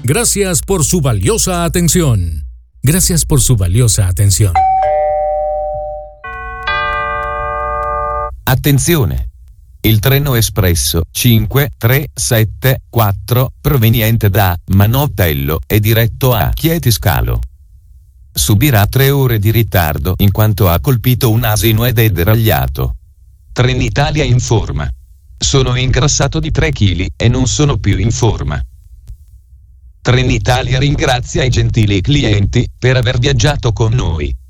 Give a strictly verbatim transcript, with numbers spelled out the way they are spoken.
Gracias por su valiosa atención. Gracias por su valiosa atención. Attenzione! Il treno espresso cinque tre sette quattro proveniente da Manottello è diretto a Chietiscalo. Subirà tre ore di ritardo in quanto ha colpito un asino ed è deragliato. Trenitalia informa. Sono ingrassato di tre chili e non sono più in forma. Trenitalia ringrazia i gentili clienti per aver viaggiato con noi.